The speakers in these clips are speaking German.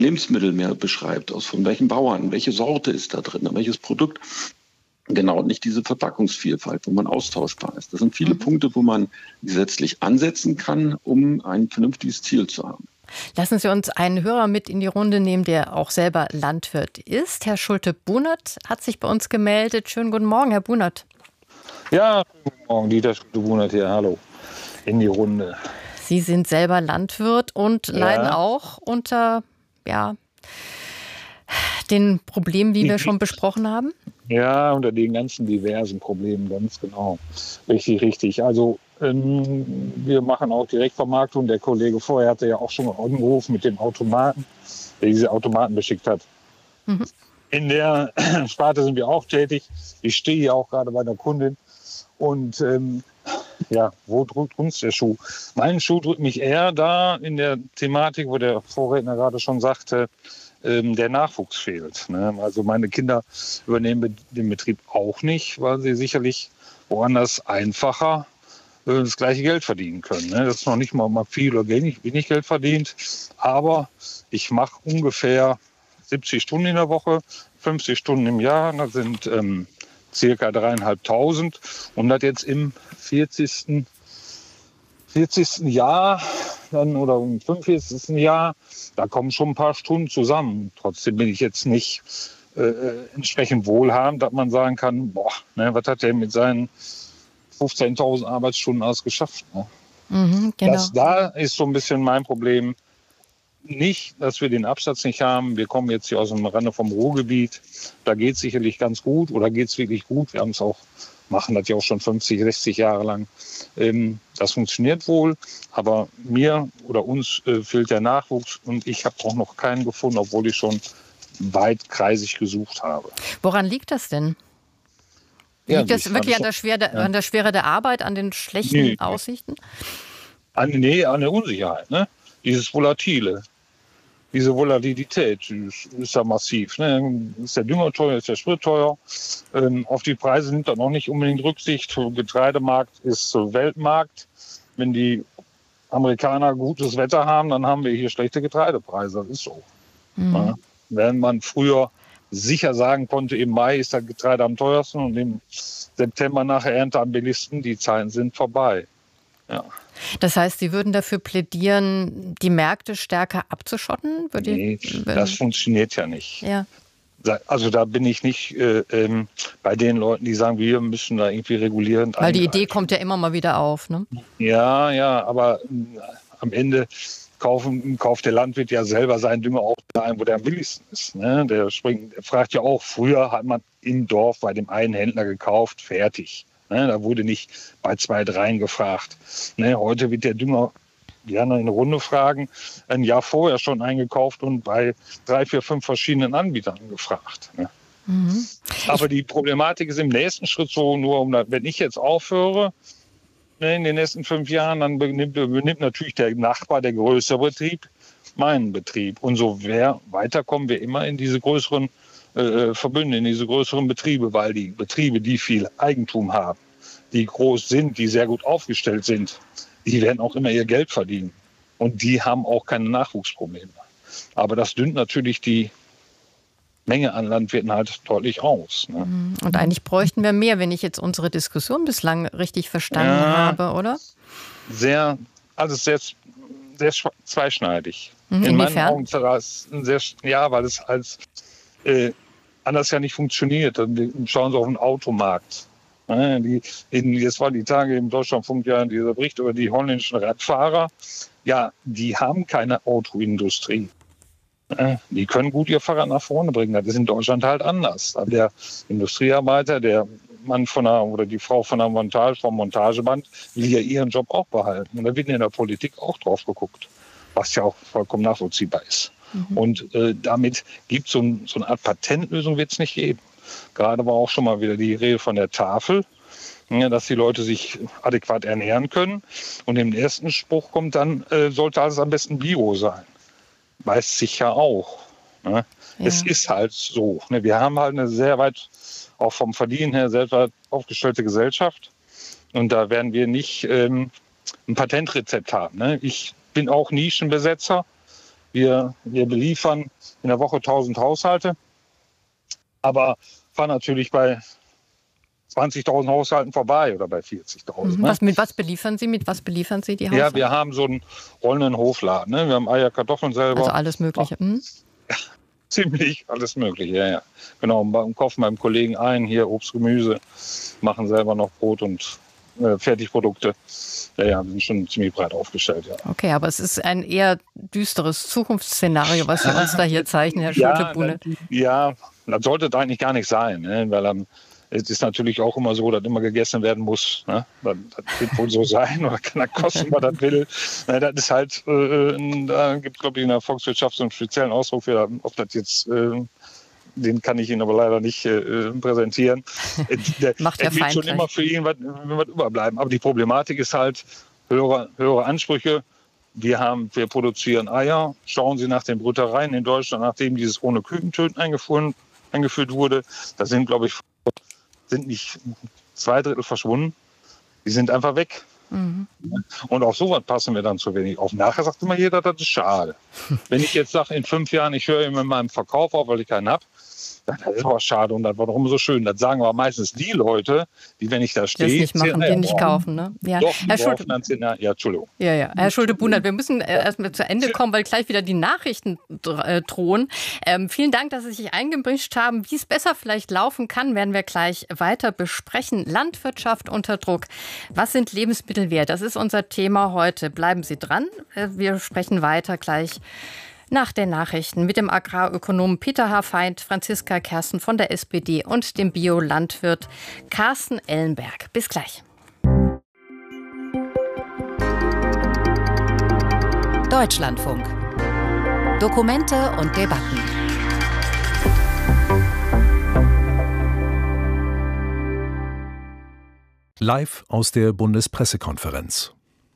Lebensmittel mehr beschreibt, aus von welchen Bauern, welche Sorte ist da drin, welches Produkt. Genau, nicht diese Verpackungsvielfalt, wo man austauschbar ist. Das sind viele Punkte, wo man gesetzlich ansetzen kann, um ein vernünftiges Ziel zu haben. Lassen Sie uns einen Hörer mit in die Runde nehmen, der auch selber Landwirt ist. Herr Schulte-Bunert hat sich bei uns gemeldet. Schönen guten Morgen, Herr Bunert. Ja, guten Morgen, Dieter Schulte-Bunert hier. Hallo, in die Runde. Sie sind selber Landwirt und leiden auch unter den Problemen, wie wir schon besprochen haben? Ja, unter den ganzen diversen Problemen, ganz genau. Richtig. Also wir machen auch Direktvermarktung. Der Kollege vorher hatte ja auch schon angerufen mit dem Automaten, der diese Automaten beschickt hat. Mhm. In der Sparte sind wir auch tätig. Ich stehe hier auch gerade bei der Kundin. Und wo drückt uns der Schuh? Mein Schuh drückt mich eher da in der Thematik, wo der Vorredner gerade schon sagte, der Nachwuchs fehlt. Ne? Also meine Kinder übernehmen den Betrieb auch nicht, weil sie sicherlich woanders einfacher das gleiche Geld verdienen können. Ne? Das ist noch nicht mal viel oder wenig Geld verdient, aber ich mache ungefähr 70 Stunden in der Woche, 50 Stunden im Jahr, das sind circa 3.500 und das jetzt im 40. Jahr dann oder im 45. Jahr, da kommen schon ein paar Stunden zusammen. Trotzdem bin ich jetzt nicht entsprechend wohlhabend, dass man sagen kann, was hat der mit seinen 15.000 Arbeitsstunden alles geschafft? Ne? Genau. Da ist so ein bisschen mein Problem. Nicht, dass wir den Absatz nicht haben. Wir kommen jetzt hier aus dem Rande vom Ruhrgebiet. Da geht es sicherlich ganz gut oder geht es wirklich gut. Wir machen das ja auch schon 50, 60 Jahre lang. Das funktioniert wohl, aber mir oder uns fehlt der Nachwuchs und ich habe auch noch keinen gefunden, obwohl ich schon weitkreisig gesucht habe. Woran liegt das denn? Liegt das wirklich an der Schwere der Arbeit, an den schlechten Aussichten? An der Unsicherheit, ne? Dieses Volatile. Diese Volatilität ist ja massiv. Ne? Ist der Dünger teuer, ist der Sprit teuer. Auf die Preise nimmt er noch nicht unbedingt Rücksicht. Getreidemarkt ist Weltmarkt. Wenn die Amerikaner gutes Wetter haben, dann haben wir hier schlechte Getreidepreise. Das ist so. Ja? Während man früher sicher sagen konnte, im Mai ist das Getreide am teuersten und im September nach der Ernte am billigsten, die Zeiten sind vorbei. Ja. Das heißt, Sie würden dafür plädieren, die Märkte stärker abzuschotten? Das funktioniert ja nicht. Ja. Also da bin ich nicht bei den Leuten, die sagen, wir müssen da irgendwie regulierend Weil die Idee kommt ja immer mal wieder auf, ne? Ja, aber am Ende kauft der Landwirt ja selber seinen Dünger auch da ein, wo der am billigsten ist. Ne? Der fragt ja auch, früher hat man im Dorf bei dem einen Händler gekauft, fertig. Ne, da wurde nicht bei 2, 3 gefragt. Ne, heute wird der Dünger gerne in eine Runde fragen, ein Jahr vorher schon eingekauft und bei 3, 4, 5 verschiedenen Anbietern gefragt. Ne. Aber die Problematik ist im nächsten Schritt so, wenn ich jetzt aufhöre, in den nächsten 5 Jahren, dann übernimmt natürlich der Nachbar, der größere Betrieb, meinen Betrieb. Und so weiter kommen wir immer in diese größeren Verbünde, in diese größeren Betriebe, weil die Betriebe, die viel Eigentum haben, die groß sind, die sehr gut aufgestellt sind, die werden auch immer ihr Geld verdienen. Und die haben auch keine Nachwuchsprobleme. Aber das dünnt natürlich die Menge an Landwirten halt deutlich aus. Ne? Und eigentlich bräuchten wir mehr, wenn ich jetzt unsere Diskussion bislang richtig verstanden habe, oder? Sehr zweischneidig. In meinen Augen weil es als anders ja nicht funktioniert. Dann schauen Sie auf den Automarkt. Jetzt war die Tage im Deutschlandfunk ja dieser Bericht über die holländischen Radfahrer. Ja, die haben keine Autoindustrie. Die können gut ihr Fahrrad nach vorne bringen. Das ist in Deutschland halt anders. Der Industriearbeiter, der Mann oder die Frau vom Montageband will ja ihren Job auch behalten. Und da wird in der Politik auch drauf geguckt, was ja auch vollkommen nachvollziehbar ist. Und damit gibt es so eine Art Patentlösung wird es nicht geben. Gerade war auch schon mal wieder die Rede von der Tafel, dass die Leute sich adäquat ernähren können. Und im ersten Spruch kommt dann, sollte alles am besten Bio sein. Weiß sich ja auch. Ne? Ja. Es ist halt so. Ne? Wir haben halt eine sehr weit, auch vom Verdienen her, sehr weit aufgestellte Gesellschaft. Und da werden wir nicht ein Patentrezept haben. Ne? Ich bin auch Nischenbesetzer. Wir beliefern in der Woche 1000 Haushalte, aber fahren natürlich bei 20.000 Haushalten vorbei oder bei 40.000. Ne? Mit was beliefern Sie? Mit was beliefern Sie die Haushalte? Ja, wir haben so einen rollenden Hofladen. Ne? Wir haben Eier, Kartoffeln selber. Also alles Mögliche. Ja, ziemlich alles Mögliche, ja. Genau, kaufen beim Kollegen ein, hier Obst, Gemüse, machen selber noch Brot und Fertigprodukte. Ja, wir sind schon ziemlich breit aufgestellt, ja. Okay, aber es ist ein eher düsteres Zukunftsszenario, was Sie uns da hier zeichnen, Herr Schulte-Bunet. Ja, das sollte es eigentlich gar nicht sein, ne? Weil es ist natürlich auch immer so, dass immer gegessen werden muss. Ne? Das wird wohl so sein oder kann er kosten, was er will. Das ist halt, da gibt es, glaube ich, in der Volkswirtschaft so einen speziellen Ausdruck für, ob das jetzt, den kann ich Ihnen aber leider nicht präsentieren. Macht ja wird schon immer für ihn was überbleiben. Aber die Problematik ist halt höhere Ansprüche. Wir produzieren Eier. Schauen Sie nach den Brütereien in Deutschland, nachdem dieses ohne Kükentöten eingeführt wurde. Da sind, glaube ich, nicht 2/3 verschwunden. Die sind einfach weg. Mhm. Und auf sowas passen wir dann zu wenig auf. Nachher sagt immer jeder, das ist schade. Wenn ich jetzt sage, in 5 Jahren, ich höre immer in meinem Verkauf auf, weil ich keinen habe, das ist aber schade und das war doch immer so schön. Das sagen aber meistens die Leute, die, wenn ich da stehe, das nicht machen, die nicht kaufen. Ne? Ja. Doch, Herr Schulte, Entschuldigung. Ja. Herr Schulte-Bunet, wir müssen erstmal zu Ende kommen, weil gleich wieder die Nachrichten drohen. Vielen Dank, dass Sie sich eingemischt haben. Wie es besser vielleicht laufen kann, werden wir gleich weiter besprechen. Landwirtschaft unter Druck. Was sind Lebensmittel wert? Das ist unser Thema heute. Bleiben Sie dran. Wir sprechen weiter gleich nach den Nachrichten mit dem Agrarökonomen Peter H. Feind, Franziska Kersten von der SPD und dem Biolandwirt Carsten Ellenberg. Bis gleich. Deutschlandfunk. Dokumente und Debatten. Live aus der Bundespressekonferenz.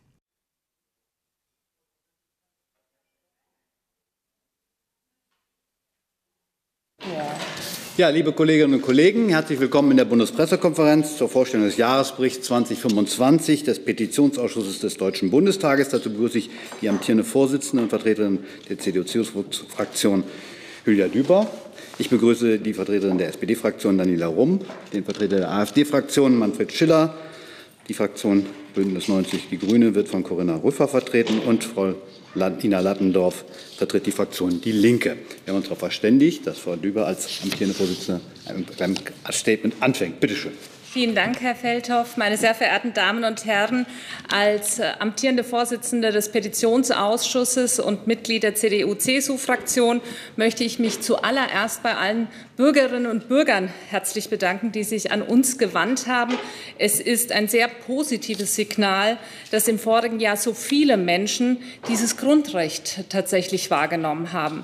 Ja, liebe Kolleginnen und Kollegen, herzlich willkommen in der Bundespressekonferenz zur Vorstellung des Jahresberichts 2025 des Petitionsausschusses des Deutschen Bundestages. Dazu begrüße ich die amtierende Vorsitzende und Vertreterin der CDU-CSU-Fraktion Hülya Düber. Ich begrüße die Vertreterin der SPD-Fraktion Daniela Rumm, den Vertreter der AfD-Fraktion Manfred Schiller. Die Fraktion Bündnis 90 Die Grüne wird von Corinna Rüffer vertreten und Frau Ina Lattendorf vertritt die Fraktion Die Linke. Wir haben uns darauf verständigt, dass Frau Düber als amtierende Vorsitzende ein Statement anfängt. Bitte schön. Vielen Dank, Herr Feldhoff. Meine sehr verehrten Damen und Herren, als amtierende Vorsitzende des Petitionsausschusses und Mitglied der CDU-CSU-Fraktion möchte ich mich zuallererst bei allen Bürgerinnen und Bürgern herzlich bedanken, die sich an uns gewandt haben. Es ist ein sehr positives Signal, dass im vorigen Jahr so viele Menschen dieses Grundrecht tatsächlich wahrgenommen haben.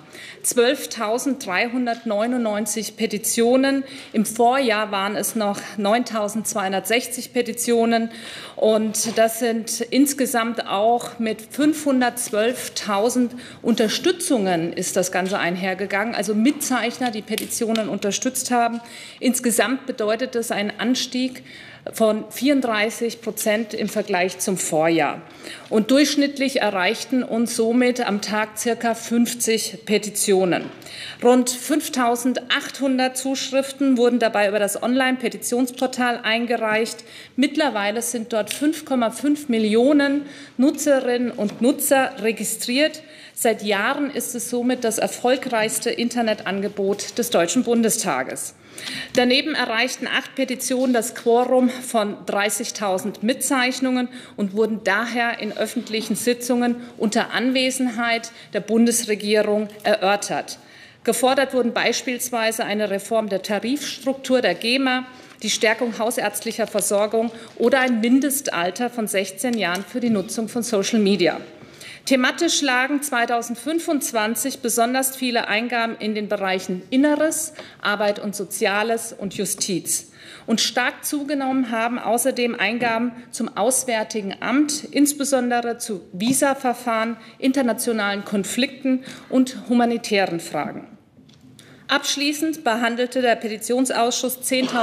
12.399 Petitionen. Im Vorjahr waren es noch 9.260 Petitionen. Und das sind insgesamt auch mit 512.000 Unterstützungen ist das Ganze einhergegangen. Also Mitzeichner, die Petitionen unterstützt haben. Insgesamt bedeutet das einen Anstieg von 34% im Vergleich zum Vorjahr. Und durchschnittlich erreichten uns somit am Tag ca. 50 Petitionen. Rund 5.800 Zuschriften wurden dabei über das Online-Petitionsportal eingereicht. Mittlerweile sind dort 5,5 Millionen Nutzerinnen und Nutzer registriert. Seit Jahren ist es somit das erfolgreichste Internetangebot des Deutschen Bundestages. Daneben erreichten 8 Petitionen das Quorum von 30.000 Mitzeichnungen und wurden daher in öffentlichen Sitzungen unter Anwesenheit der Bundesregierung erörtert. Gefordert wurden beispielsweise eine Reform der Tarifstruktur der GEMA, die Stärkung hausärztlicher Versorgung oder ein Mindestalter von 16 Jahren für die Nutzung von Social Media. Thematisch lagen 2025 besonders viele Eingaben in den Bereichen Inneres, Arbeit und Soziales und Justiz. Und stark zugenommen haben außerdem Eingaben zum Auswärtigen Amt, insbesondere zu Visaverfahren, internationalen Konflikten und humanitären Fragen. Abschließend behandelte der Petitionsausschuss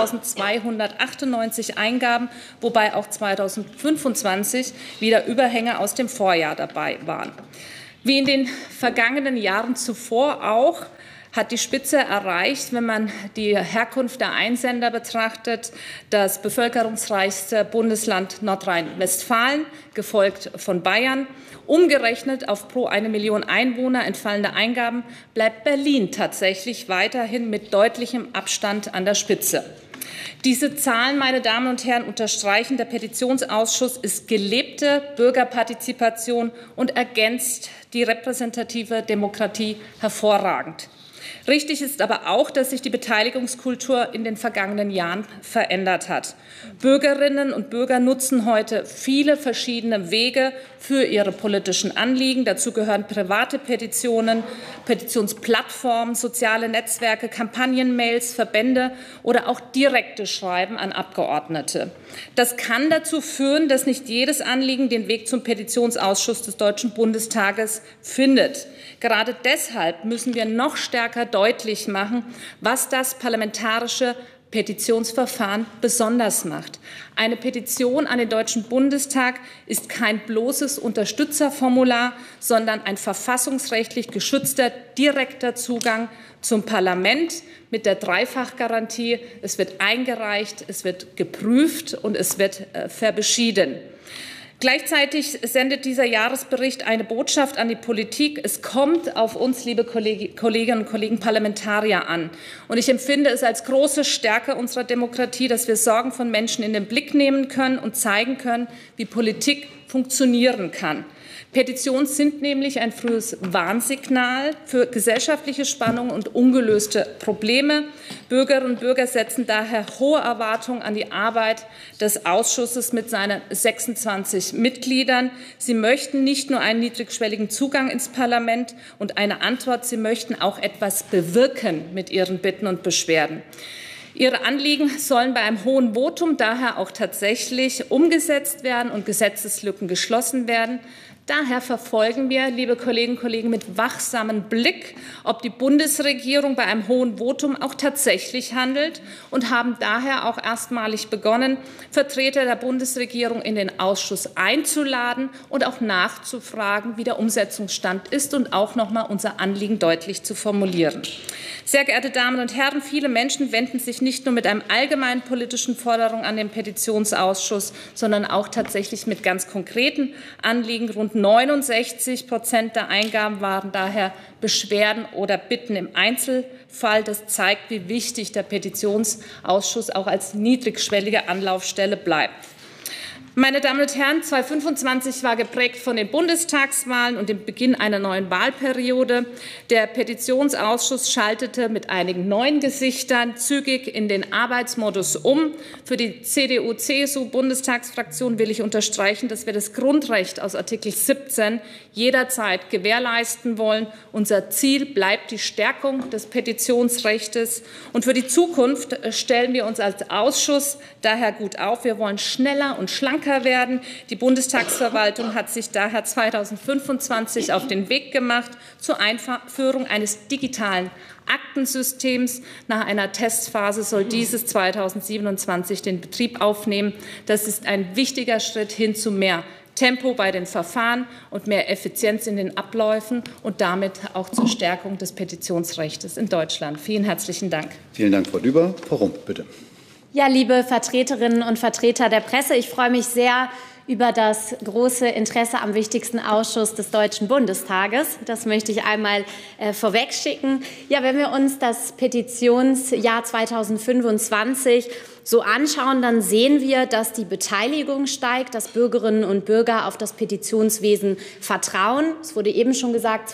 10.298 Eingaben, wobei auch 2025 wieder Überhänge aus dem Vorjahr dabei waren. Wie in den vergangenen Jahren zuvor auch, hat die Spitze erreicht, wenn man die Herkunft der Einsender betrachtet, das bevölkerungsreichste Bundesland Nordrhein-Westfalen, gefolgt von Bayern. Umgerechnet auf pro 1 Million Einwohner entfallende Eingaben bleibt Berlin tatsächlich weiterhin mit deutlichem Abstand an der Spitze. Diese Zahlen, meine Damen und Herren, unterstreichen, der Petitionsausschuss ist gelebte Bürgerpartizipation und ergänzt die repräsentative Demokratie hervorragend. Richtig ist aber auch, dass sich die Beteiligungskultur in den vergangenen Jahren verändert hat. Bürgerinnen und Bürger nutzen heute viele verschiedene Wege für ihre politischen Anliegen. Dazu gehören private Petitionen, Petitionsplattformen, soziale Netzwerke, Kampagnenmails, Verbände oder auch direkte Schreiben an Abgeordnete. Das kann dazu führen, dass nicht jedes Anliegen den Weg zum Petitionsausschuss des Deutschen Bundestages findet. Gerade deshalb müssen wir noch stärker deutlich machen, was das parlamentarische Petitionsverfahren besonders macht. Eine Petition an den Deutschen Bundestag ist kein bloßes Unterstützerformular, sondern ein verfassungsrechtlich geschützter direkter Zugang zum Parlament mit der Dreifachgarantie. Es wird eingereicht, es wird geprüft und es wird verbeschieden. Gleichzeitig sendet dieser Jahresbericht eine Botschaft an die Politik. Es kommt auf uns, liebe Kolleginnen und Kollegen Parlamentarier, an. Und ich empfinde es als große Stärke unserer Demokratie, dass wir Sorgen von Menschen in den Blick nehmen können und zeigen können, wie Politik funktionieren kann. Petitionen sind nämlich ein frühes Warnsignal für gesellschaftliche Spannungen und ungelöste Probleme. Bürgerinnen und Bürger setzen daher hohe Erwartungen an die Arbeit des Ausschusses mit seinen 26 Mitgliedern. Sie möchten nicht nur einen niedrigschwelligen Zugang ins Parlament und eine Antwort, sie möchten auch etwas bewirken mit ihren Bitten und Beschwerden. Ihre Anliegen sollen bei einem hohen Votum daher auch tatsächlich umgesetzt werden und Gesetzeslücken geschlossen werden. Daher verfolgen wir, liebe Kolleginnen und Kollegen, mit wachsamem Blick, ob die Bundesregierung bei einem hohen Votum auch tatsächlich handelt und haben daher auch erstmalig begonnen, Vertreter der Bundesregierung in den Ausschuss einzuladen und auch nachzufragen, wie der Umsetzungsstand ist und auch noch mal unser Anliegen deutlich zu formulieren. Sehr geehrte Damen und Herren, viele Menschen wenden sich nicht nur mit einem allgemeinen politischen Forderung an den Petitionsausschuss, sondern auch tatsächlich mit ganz konkreten Anliegen. Rund 69% der Eingaben waren daher Beschwerden oder Bitten im Einzelfall. Das zeigt, wie wichtig der Petitionsausschuss auch als niedrigschwellige Anlaufstelle bleibt. Meine Damen und Herren, 2025 war geprägt von den Bundestagswahlen und dem Beginn einer neuen Wahlperiode. Der Petitionsausschuss schaltete mit einigen neuen Gesichtern zügig in den Arbeitsmodus um. Für die CDU-CSU-Bundestagsfraktion will ich unterstreichen, dass wir das Grundrecht aus Artikel 17 jederzeit gewährleisten wollen. Unser Ziel bleibt die Stärkung des Petitionsrechts. Und für die Zukunft stellen wir uns als Ausschuss daher gut auf. Wir wollen schneller und schlanker werden. Die Bundestagsverwaltung hat sich daher 2025 auf den Weg gemacht zur Einführung eines digitalen Aktensystems. Nach einer Testphase soll dieses 2027 den Betrieb aufnehmen. Das ist ein wichtiger Schritt hin zu mehr Tempo bei den Verfahren und mehr Effizienz in den Abläufen und damit auch zur Stärkung des Petitionsrechts in Deutschland. Vielen herzlichen Dank. Vielen Dank, Frau Düber. Frau Rump, bitte. Ja, liebe Vertreterinnen und Vertreter der Presse, ich freue mich sehr über das große Interesse am wichtigsten Ausschuss des Deutschen Bundestages. Das möchte ich einmal vorwegschicken. Ja, wenn wir uns das Petitionsjahr 2025 so anschauen, dann sehen wir, dass die Beteiligung steigt, dass Bürgerinnen und Bürger auf das Petitionswesen vertrauen. Es wurde eben schon gesagt,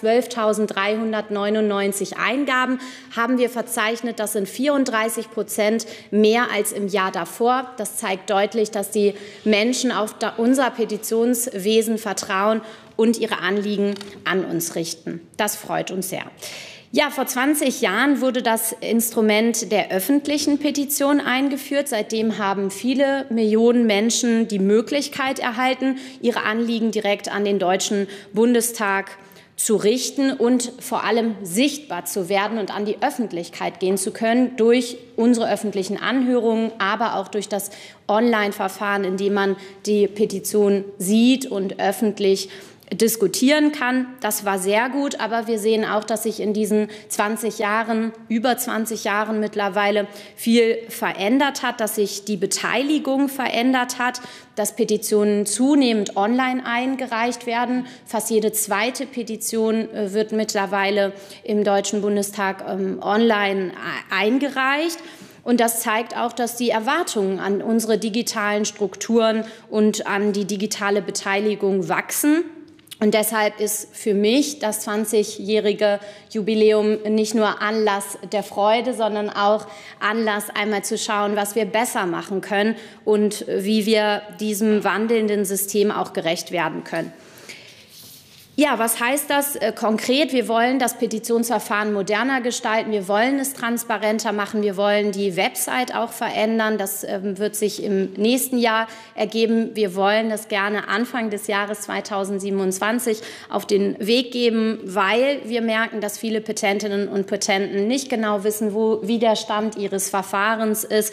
12.399 Eingaben haben wir verzeichnet. Das sind 34% mehr als im Jahr davor. Das zeigt deutlich, dass die Menschen auf unser Petitionswesen vertrauen und ihre Anliegen an uns richten. Das freut uns sehr. Ja, vor 20 Jahren wurde das Instrument der öffentlichen Petition eingeführt. Seitdem haben viele Millionen Menschen die Möglichkeit erhalten, ihre Anliegen direkt an den Deutschen Bundestag zu richten und vor allem sichtbar zu werden und an die Öffentlichkeit gehen zu können durch unsere öffentlichen Anhörungen, aber auch durch das Online-Verfahren, in dem man die Petition sieht und öffentlich diskutieren kann. Das war sehr gut, aber wir sehen auch, dass sich in diesen 20 Jahren, über 20 Jahren mittlerweile viel verändert hat, dass sich die Beteiligung verändert hat, dass Petitionen zunehmend online eingereicht werden. Fast jede zweite Petition wird mittlerweile im Deutschen Bundestag online eingereicht. Und das zeigt auch, dass die Erwartungen an unsere digitalen Strukturen und an die digitale Beteiligung wachsen. Und deshalb ist für mich das 20-jährige Jubiläum nicht nur Anlass der Freude, sondern auch Anlass, einmal zu schauen, was wir besser machen können und wie wir diesem wandelnden System auch gerecht werden können. Ja, was heißt das konkret? Wir wollen das Petitionsverfahren moderner gestalten. Wir wollen es transparenter machen. Wir wollen die Website auch verändern. Das wird sich im nächsten Jahr ergeben. Wir wollen das gerne Anfang des Jahres 2027 auf den Weg geben, weil wir merken, dass viele Petentinnen und Petenten nicht genau wissen, wie der Stand ihres Verfahrens ist,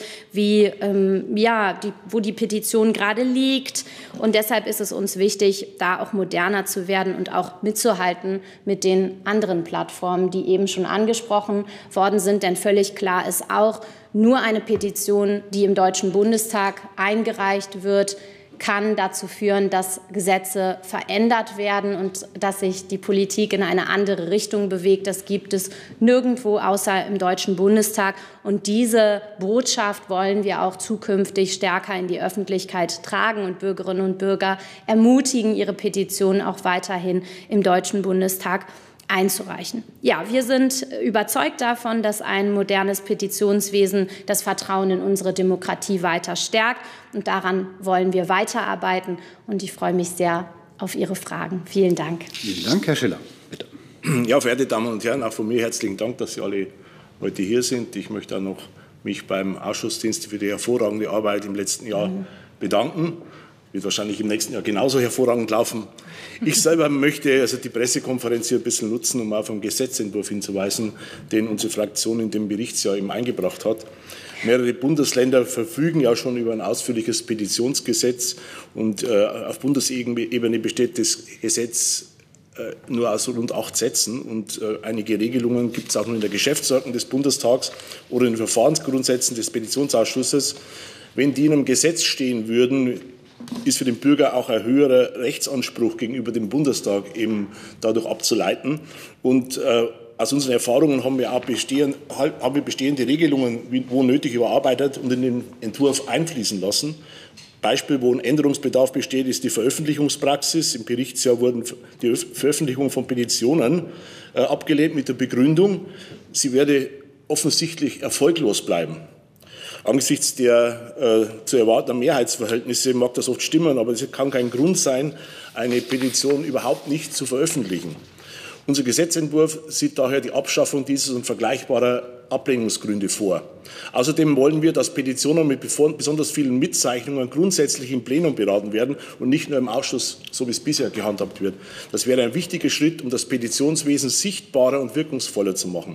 wo die Petition gerade liegt. Und deshalb ist es uns wichtig, da auch moderner zu werden und auch mitzuhalten mit den anderen Plattformen, die eben schon angesprochen worden sind. Denn völlig klar ist auch, nur eine Petition, die im Deutschen Bundestag eingereicht wird, kann dazu führen, dass Gesetze verändert werden und dass sich die Politik in eine andere Richtung bewegt. Das gibt es nirgendwo außer im Deutschen Bundestag. Und diese Botschaft wollen wir auch zukünftig stärker in die Öffentlichkeit tragen und Bürgerinnen und Bürger ermutigen, ihre Petitionen auch weiterhin im Deutschen Bundestag einzureichen. Ja, wir sind überzeugt davon, dass ein modernes Petitionswesen das Vertrauen in unsere Demokratie weiter stärkt. Und daran wollen wir weiterarbeiten. Und ich freue mich sehr auf Ihre Fragen. Vielen Dank. Vielen Dank, Herr Schiller. Bitte. Ja, verehrte Damen und Herren, auch von mir herzlichen Dank, dass Sie alle heute hier sind. Ich möchte auch noch mich beim Ausschussdienst für die hervorragende Arbeit im letzten Jahr bedanken. Wird wahrscheinlich im nächsten Jahr genauso hervorragend laufen. Ich selber möchte also die Pressekonferenz hier ein bisschen nutzen, um auf einen Gesetzentwurf hinzuweisen, den unsere Fraktion in dem Berichtsjahr eben eingebracht hat. Mehrere Bundesländer verfügen ja schon über ein ausführliches Petitionsgesetz und auf Bundesebene besteht das Gesetz nur aus rund 8 Sätzen und einige Regelungen gibt es auch nur in der Geschäftsordnung des Bundestags oder in den Verfahrensgrundsätzen des Petitionsausschusses. Wenn die in einem Gesetz stehen würden, ist für den Bürger auch ein höherer Rechtsanspruch gegenüber dem Bundestag eben dadurch abzuleiten. Und aus unseren Erfahrungen haben wir bestehende Regelungen, wo nötig, überarbeitet und in den Entwurf einfließen lassen. Beispiel, wo ein Änderungsbedarf besteht, ist die Veröffentlichungspraxis. Im Berichtsjahr wurden die Veröffentlichung von Petitionen abgelehnt mit der Begründung, sie werde offensichtlich erfolglos bleiben. Angesichts der zu erwartenden Mehrheitsverhältnisse mag das oft stimmen, aber es kann kein Grund sein, eine Petition überhaupt nicht zu veröffentlichen. Unser Gesetzentwurf sieht daher die Abschaffung dieses und vergleichbarer Ablehnungsgründe vor. Außerdem wollen wir, dass Petitionen mit besonders vielen Mitzeichnungen grundsätzlich im Plenum beraten werden und nicht nur im Ausschuss, so wie es bisher gehandhabt wird. Das wäre ein wichtiger Schritt, um das Petitionswesen sichtbarer und wirkungsvoller zu machen.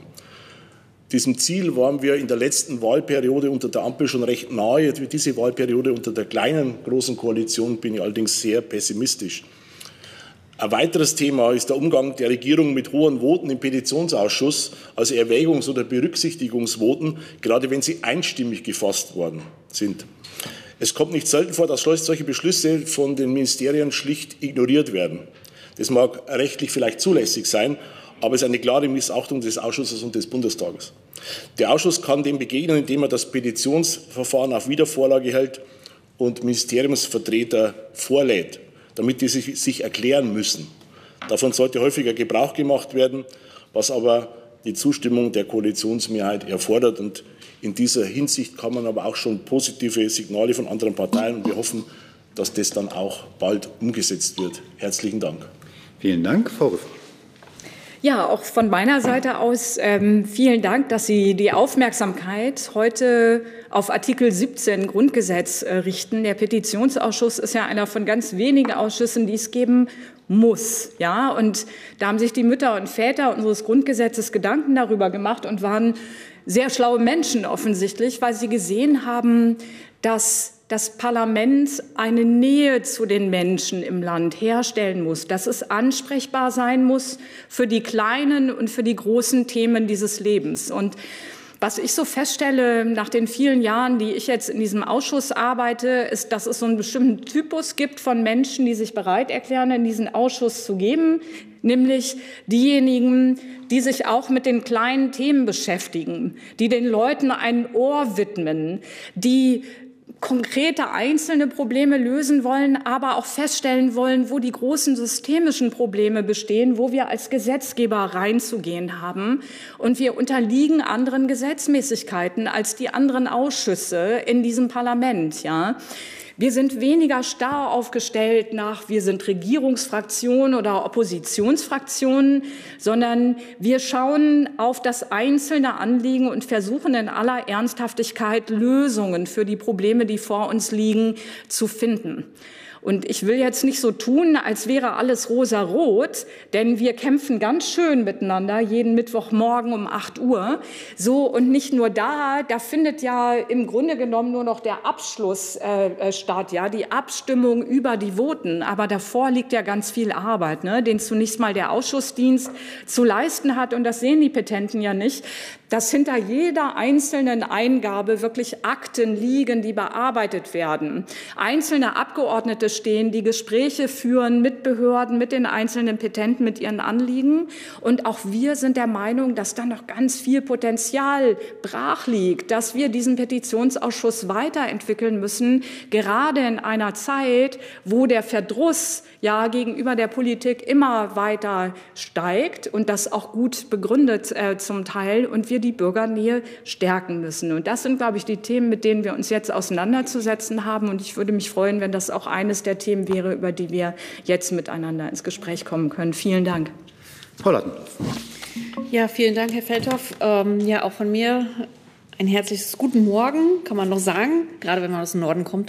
Diesem Ziel waren wir in der letzten Wahlperiode unter der Ampel schon recht nahe. Für diese Wahlperiode unter der großen Koalition bin ich allerdings sehr pessimistisch. Ein weiteres Thema ist der Umgang der Regierung mit hohen Voten im Petitionsausschuss, also Erwägungs- oder Berücksichtigungsvoten, gerade wenn sie einstimmig gefasst worden sind. Es kommt nicht selten vor, dass solche Beschlüsse von den Ministerien schlicht ignoriert werden. Das mag rechtlich vielleicht zulässig sein, aber es ist eine klare Missachtung des Ausschusses und des Bundestages. Der Ausschuss kann dem begegnen, indem er das Petitionsverfahren auf Wiedervorlage hält und Ministeriumsvertreter vorlädt, damit die sich erklären müssen. Davon sollte häufiger Gebrauch gemacht werden, was aber die Zustimmung der Koalitionsmehrheit erfordert. Und in dieser Hinsicht kann man aber auch schon positive Signale von anderen Parteien. Und wir hoffen, dass das dann auch bald umgesetzt wird. Herzlichen Dank. Vielen Dank, Frau Rüffel. Ja, auch von meiner Seite aus vielen Dank, dass Sie die Aufmerksamkeit heute auf Artikel 17 Grundgesetz richten. Der Petitionsausschuss ist ja einer von ganz wenigen Ausschüssen, die es geben muss. Ja, und da haben sich die Mütter und Väter unseres Grundgesetzes Gedanken darüber gemacht und waren sehr schlaue Menschen offensichtlich, weil sie gesehen haben, dass das Parlament eine Nähe zu den Menschen im Land herstellen muss, dass es ansprechbar sein muss für die kleinen und für die großen Themen dieses Lebens. Und was ich so feststelle nach den vielen Jahren, die ich jetzt in diesem Ausschuss arbeite, ist, dass es so einen bestimmten Typus gibt von Menschen, die sich bereit erklären, in diesen Ausschuss zu gehen, nämlich diejenigen, die sich auch mit den kleinen Themen beschäftigen, die den Leuten ein Ohr widmen, die konkrete einzelne Probleme lösen wollen, aber auch feststellen wollen, wo die großen systemischen Probleme bestehen, wo wir als Gesetzgeber reinzugehen haben. Und wir unterliegen anderen Gesetzmäßigkeiten als die anderen Ausschüsse in diesem Parlament, ja. Wir sind weniger starr aufgestellt nach, wir sind Regierungsfraktionen oder Oppositionsfraktionen, sondern wir schauen auf das einzelne Anliegen und versuchen in aller Ernsthaftigkeit Lösungen für die Probleme, die vor uns liegen, zu finden. Und ich will jetzt nicht so tun, als wäre alles rosarot, denn wir kämpfen ganz schön miteinander, jeden Mittwochmorgen um 8 Uhr. So, und nicht nur da findet ja im Grunde genommen nur noch der Abschluss statt, ja, die Abstimmung über die Voten. Aber davor liegt ja ganz viel Arbeit, ne, den zunächst mal der Ausschussdienst zu leisten hat. Und das sehen die Petenten ja nicht, dass hinter jeder einzelnen Eingabe wirklich Akten liegen, die bearbeitet werden. Einzelne Abgeordnete stehen, die Gespräche führen mit Behörden, mit den einzelnen Petenten, mit ihren Anliegen. Und auch wir sind der Meinung, dass da noch ganz viel Potenzial brach liegt, dass wir diesen Petitionsausschuss weiterentwickeln müssen, gerade in einer Zeit, wo der Verdruss ja gegenüber der Politik immer weiter steigt und das auch gut begründet zum Teil und wir die Bürgernähe stärken müssen. Und das sind, glaube ich, die Themen, mit denen wir uns jetzt auseinanderzusetzen haben. Und ich würde mich freuen, wenn das auch eines der Themen wäre, über die wir jetzt miteinander ins Gespräch kommen können. Vielen Dank. Frau Lattendorf. Ja, vielen Dank, Herr Feldhoff. Ja, auch von mir ein herzliches Guten Morgen, kann man noch sagen, gerade wenn man aus dem Norden kommt.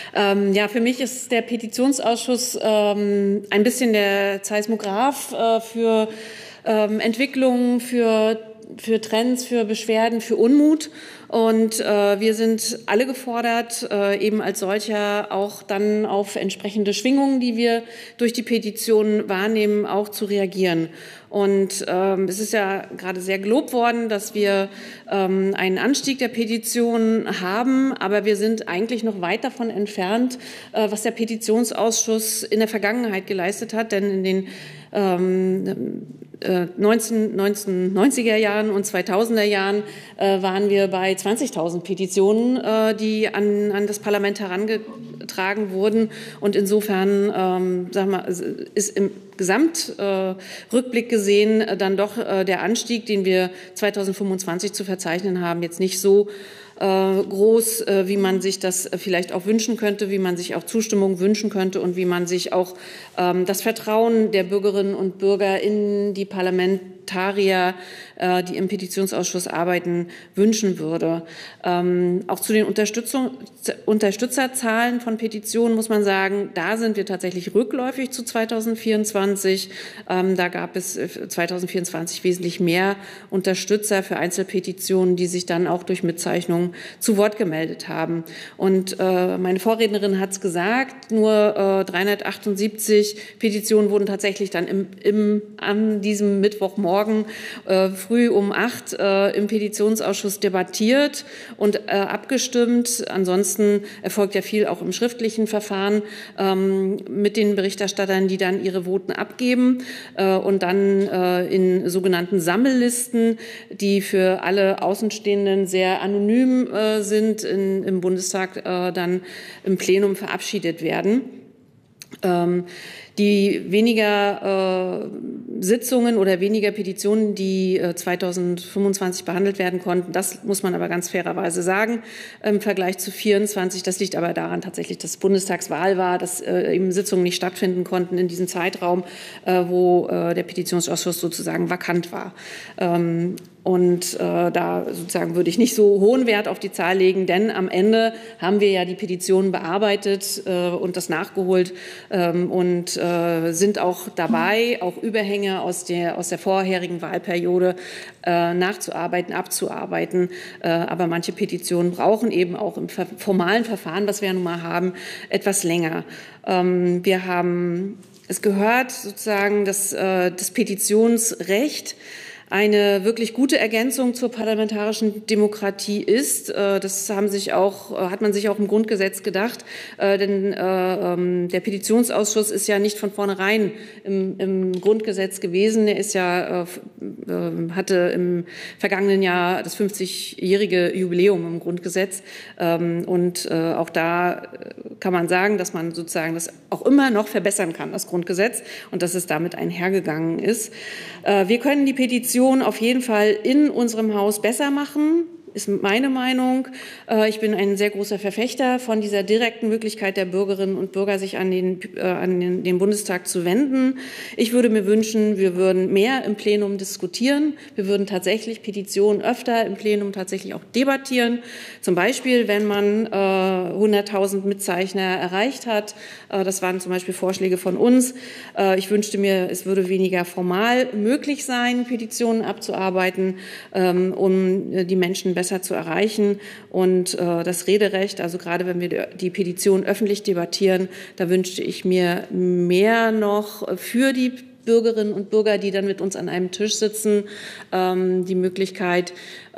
Ja, für mich ist der Petitionsausschuss ein bisschen der Seismograph für Entwicklungen, für Trends, für Beschwerden, für Unmut. Und wir sind alle gefordert, eben als solcher auch dann auf entsprechende Schwingungen, die wir durch die Petition wahrnehmen, auch zu reagieren. Und es ist ja gerade sehr gelobt worden, dass wir einen Anstieg der Petitionen haben, aber wir sind eigentlich noch weit davon entfernt, was der Petitionsausschuss in der Vergangenheit geleistet hat, denn in den 1990er Jahren und 2000er Jahren waren wir bei 20.000 Petitionen, die an das Parlament herangetragen wurden. Und insofern sagen wir, ist im Gesamtrückblick gesehen dann doch der Anstieg, den wir 2025 zu verzeichnen haben, jetzt nicht so groß, wie man sich das vielleicht auch wünschen könnte, wie man sich auch Zustimmung wünschen könnte und wie man sich auch das Vertrauen der Bürgerinnen und Bürger in die Parlamentarier, die im Petitionsausschuss arbeiten, wünschen würde. Auch zu den Unterstützerzahlen von Petitionen muss man sagen, da sind wir tatsächlich rückläufig zu 2024. Da gab es 2024 wesentlich mehr Unterstützer für Einzelpetitionen, die sich dann auch durch Mitzeichnung zu Wort gemeldet haben. Und meine Vorrednerin hat es gesagt, nur 378 Petitionen wurden tatsächlich dann an diesem Mittwochmorgen früh um 8 im Petitionsausschuss debattiert und abgestimmt. Ansonsten erfolgt ja viel auch im schriftlichen Verfahren mit den Berichterstattern, die dann ihre Voten abgeben und dann in sogenannten Sammellisten, die für alle Außenstehenden sehr anonym sind, im Bundestag dann im Plenum verabschiedet werden. Die weniger Sitzungen oder weniger Petitionen, die 2025 behandelt werden konnten, das muss man aber ganz fairerweise sagen, im Vergleich zu 24. Das liegt aber daran tatsächlich, dass Bundestagswahl war, dass eben Sitzungen nicht stattfinden konnten in diesem Zeitraum, wo der Petitionsausschuss sozusagen vakant war. Und da sozusagen würde ich nicht so hohen Wert auf die Zahl legen, denn am Ende haben wir ja die Petitionen bearbeitet und das nachgeholt und sind auch dabei, auch Überhänge aus der vorherigen Wahlperiode nachzuarbeiten, abzuarbeiten. Aber manche Petitionen brauchen eben auch im formalen Verfahren, was wir ja nun mal haben, etwas länger. Wir haben es gehört, sozusagen, dass das Petitionsrecht eine wirklich gute Ergänzung zur parlamentarischen Demokratie ist. Das hat man sich auch im Grundgesetz gedacht, denn der Petitionsausschuss ist ja nicht von vornherein im Grundgesetz gewesen. Er ist ja, hatte im vergangenen Jahr das 50-jährige Jubiläum im Grundgesetz. Und auch da kann man sagen, dass man sozusagen das auch immer noch verbessern kann, das Grundgesetz, und dass es damit einhergegangen ist. Wir können die Petition auf jeden Fall in unserem Haus besser machen, ist meine Meinung. Ich bin ein sehr großer Verfechter von dieser direkten Möglichkeit der Bürgerinnen und Bürger, sich an den Bundestag zu wenden. Ich würde mir wünschen, wir würden mehr im Plenum diskutieren. Wir würden tatsächlich Petitionen öfter im Plenum tatsächlich auch debattieren. Zum Beispiel, wenn man 100.000 Mitzeichner erreicht hat. Das waren zum Beispiel Vorschläge von uns. Ich wünschte mir, es würde weniger formal möglich sein, Petitionen abzuarbeiten, um die Menschen besser zu erreichen. Und das Rederecht, also gerade wenn wir die Petition öffentlich debattieren, da wünschte ich mir mehr noch für die Bürgerinnen und Bürger, die dann mit uns an einem Tisch sitzen, die Möglichkeit,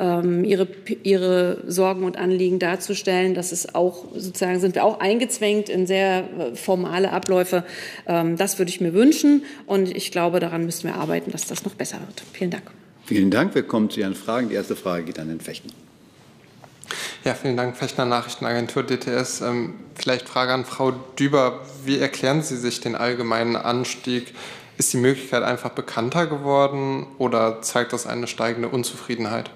ihre Sorgen und Anliegen darzustellen. Das ist auch sozusagen, sind wir auch eingezwängt in sehr formale Abläufe. Das würde ich mir wünschen, und ich glaube, daran müssen wir arbeiten, dass das noch besser wird. Vielen Dank. Vielen Dank. Wir kommen zu Ihren Fragen. Die erste Frage geht an den Fechner. Ja, vielen Dank, Fechner, Nachrichtenagentur DTS. Vielleicht Frage an Frau Düber. Wie erklären Sie sich den allgemeinen Anstieg? Ist die Möglichkeit einfach bekannter geworden oder zeigt das eine steigende Unzufriedenheit?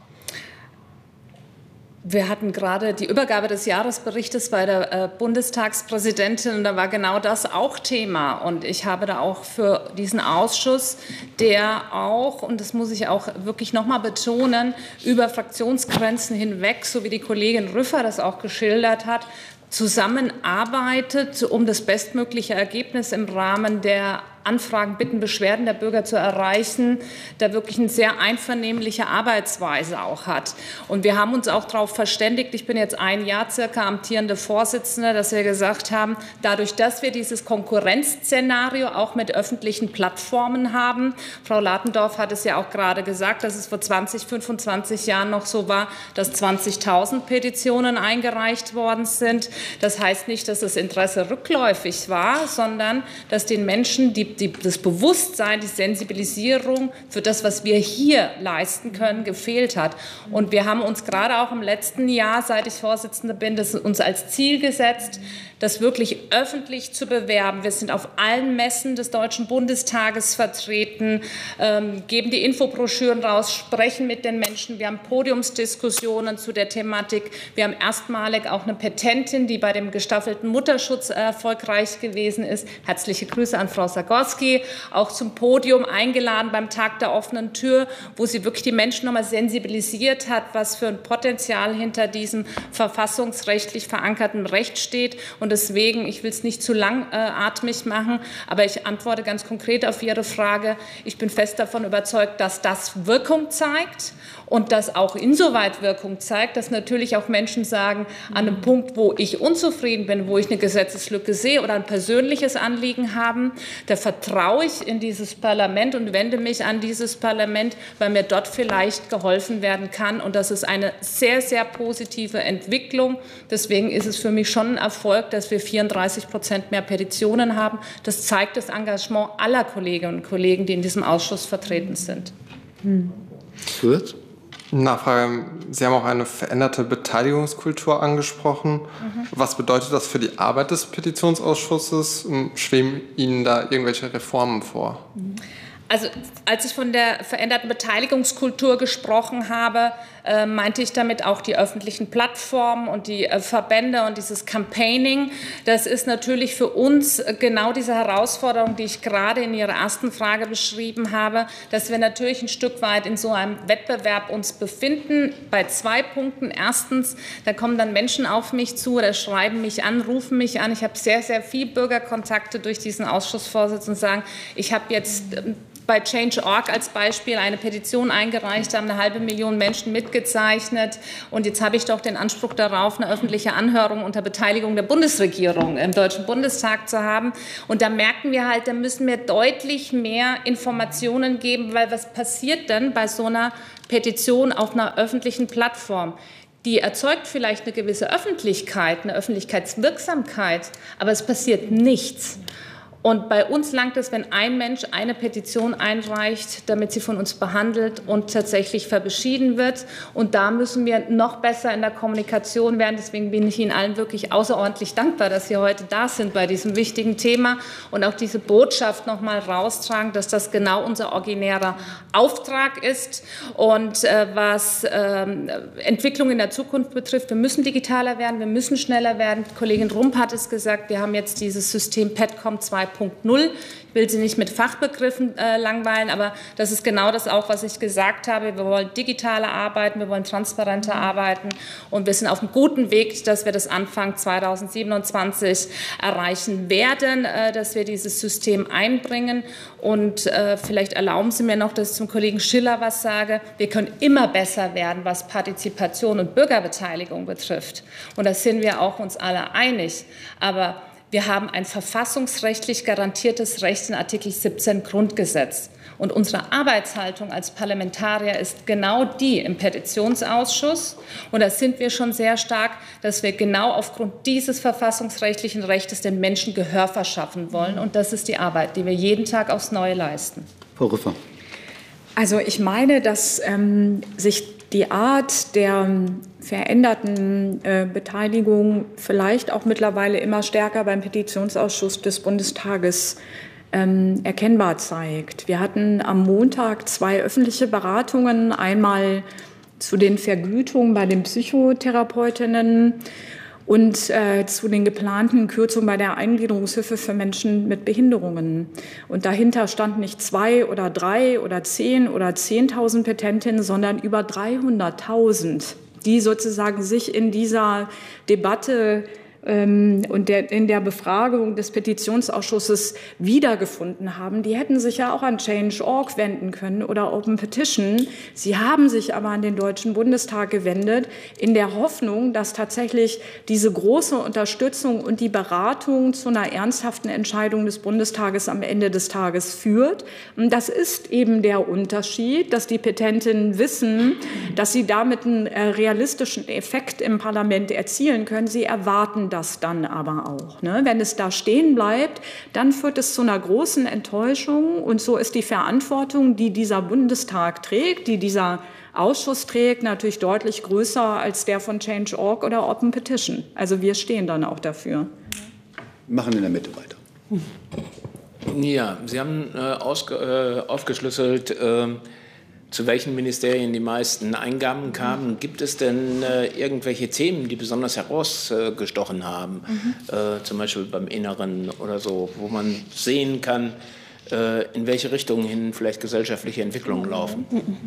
Wir hatten gerade die Übergabe des Jahresberichtes bei der Bundestagspräsidentin, und da war genau das auch Thema. Und ich habe da auch für diesen Ausschuss, der auch, und das muss ich auch wirklich noch mal betonen, über Fraktionsgrenzen hinweg, so wie die Kollegin Rüffer das auch geschildert hat, zusammenarbeitet, um das bestmögliche Ergebnis im Rahmen der Anfragen, Bitten, Beschwerden der Bürger zu erreichen, da wirklich eine sehr einvernehmliche Arbeitsweise auch hat. Und wir haben uns auch darauf verständigt, ich bin jetzt ein Jahr circa amtierende Vorsitzende, dass wir gesagt haben, dadurch, dass wir dieses Konkurrenzszenario auch mit öffentlichen Plattformen haben, Frau Latendorf hat es ja auch gerade gesagt, dass es vor 20, 25 Jahren noch so war, dass 20.000 Petitionen eingereicht worden sind. Das heißt nicht, dass das Interesse rückläufig war, sondern dass den Menschen das Bewusstsein, die Sensibilisierung für das, was wir hier leisten können, gefehlt hat. Und wir haben uns gerade auch im letzten Jahr, seit ich Vorsitzende bin, das uns als Ziel gesetzt, das wirklich öffentlich zu bewerben. Wir sind auf allen Messen des Deutschen Bundestages vertreten, geben die Infobroschüren raus, sprechen mit den Menschen. Wir haben Podiumsdiskussionen zu der Thematik. Wir haben erstmalig auch eine Petentin, die bei dem gestaffelten Mutterschutz erfolgreich gewesen ist. Herzliche Grüße an Frau Zagorski, auch zum Podium eingeladen beim Tag der offenen Tür, wo sie wirklich die Menschen noch mal sensibilisiert hat, was für ein Potenzial hinter diesem verfassungsrechtlich verankerten Recht steht. Und deswegen, ich will es nicht zu langatmig machen, aber ich antworte ganz konkret auf Ihre Frage. Ich bin fest davon überzeugt, dass das Wirkung zeigt und das auch insoweit Wirkung zeigt, dass natürlich auch Menschen sagen, an einem Punkt, wo ich unzufrieden bin, wo ich eine Gesetzeslücke sehe oder ein persönliches Anliegen haben, da vertraue ich in dieses Parlament und wende mich an dieses Parlament, weil mir dort vielleicht geholfen werden kann. Und das ist eine sehr, sehr positive Entwicklung. Deswegen ist es für mich schon ein Erfolg, dass wir 34% mehr Petitionen haben. Das zeigt das Engagement aller Kolleginnen und Kollegen, die in diesem Ausschuss vertreten sind. Gut. Nachfrage. Sie haben auch eine veränderte Beteiligungskultur angesprochen. Was bedeutet das für die Arbeit des Petitionsausschusses? Schweben Ihnen da irgendwelche Reformen vor? Also als ich von der veränderten Beteiligungskultur gesprochen habe, meinte ich damit auch die öffentlichen Plattformen und die Verbände und dieses Campaigning. Das ist natürlich für uns genau diese Herausforderung, die ich gerade in Ihrer ersten Frage beschrieben habe, dass wir natürlich ein Stück weit in so einem Wettbewerb uns befinden. Bei 2 Punkten. Erstens, da kommen dann Menschen auf mich zu oder schreiben mich an, rufen mich an. Ich habe sehr, sehr viel Bürgerkontakte durch diesen Ausschussvorsitz und sagen, ich habe jetzt bei Change.org als Beispiel eine Petition eingereicht, haben 500.000 Menschen mitgezeichnet und jetzt habe ich doch den Anspruch darauf, eine öffentliche Anhörung unter Beteiligung der Bundesregierung im Deutschen Bundestag zu haben. Und da merken wir halt, da müssen wir deutlich mehr Informationen geben, weil was passiert denn bei so einer Petition auf einer öffentlichen Plattform? Die erzeugt vielleicht eine gewisse Öffentlichkeit, eine Öffentlichkeitswirksamkeit, aber es passiert nichts. Und bei uns langt es, wenn ein Mensch eine Petition einreicht, damit sie von uns behandelt und tatsächlich beschieden wird. Und da müssen wir noch besser in der Kommunikation werden. Deswegen bin ich Ihnen allen wirklich außerordentlich dankbar, dass Sie heute da sind bei diesem wichtigen Thema und auch diese Botschaft noch mal raustragen, dass das genau unser originärer Auftrag ist. Und was Entwicklung in der Zukunft betrifft, wir müssen digitaler werden, wir müssen schneller werden. Kollegin Rump hat es gesagt, wir haben jetzt dieses System PETCOM 2.0. Ich will Sie nicht mit Fachbegriffen langweilen, aber das ist genau das auch, was ich gesagt habe. Wir wollen digitaler arbeiten, wir wollen transparenter arbeiten und wir sind auf einem guten Weg, dass wir das Anfang 2027 erreichen werden, dass wir dieses System einbringen. Und vielleicht erlauben Sie mir noch, dass ich zum Kollegen Schiller was sage. Wir können immer besser werden, was Partizipation und Bürgerbeteiligung betrifft. Und da sind wir auch uns alle einig. Aber wir haben ein verfassungsrechtlich garantiertes Recht in Artikel 17 Grundgesetz. Und unsere Arbeitshaltung als Parlamentarier ist genau die im Petitionsausschuss. Und da sind wir schon sehr stark, dass wir genau aufgrund dieses verfassungsrechtlichen Rechtes den Menschen Gehör verschaffen wollen. Und das ist die Arbeit, die wir jeden Tag aufs Neue leisten. Frau Rüffer. Also ich meine, dass sich die Art der veränderten Beteiligung vielleicht auch mittlerweile immer stärker beim Petitionsausschuss des Bundestages erkennbar zeigt. Wir hatten am Montag 2 öffentliche Beratungen, einmal zu den Vergütungen bei den Psychotherapeutinnen und zu den geplanten Kürzungen bei der Eingliederungshilfe für Menschen mit Behinderungen. Und dahinter stand nicht 2 oder 3 oder 10 oder 10.000 Petentinnen, sondern über 300.000, die sozusagen sich in dieser Debatte und in der Befragung des Petitionsausschusses wiedergefunden haben. Die hätten sich ja auch an Change.org wenden können oder Open Petition. Sie haben sich aber an den Deutschen Bundestag gewendet, in der Hoffnung, dass tatsächlich diese große Unterstützung und die Beratung zu einer ernsthaften Entscheidung des Bundestages am Ende des Tages führt. Und das ist eben der Unterschied, dass die Petentinnen wissen, dass sie damit einen realistischen Effekt im Parlament erzielen können. Sie erwarten das dann aber auch. Ne? Wenn es da stehen bleibt, dann führt es zu einer großen Enttäuschung. Und so ist die Verantwortung, die dieser Bundestag trägt, die dieser Ausschuss trägt, natürlich deutlich größer als der von Change.org oder Open Petition. Also wir stehen dann auch dafür. Wir machen in der Mitte weiter. Ja, Sie haben aufgeschlüsselt, zu welchen Ministerien die meisten Eingaben kamen. Gibt es denn irgendwelche Themen, die besonders herausgestochen haben, zum Beispiel beim Inneren oder so, wo man sehen kann, in welche Richtung hin vielleicht gesellschaftliche Entwicklungen laufen?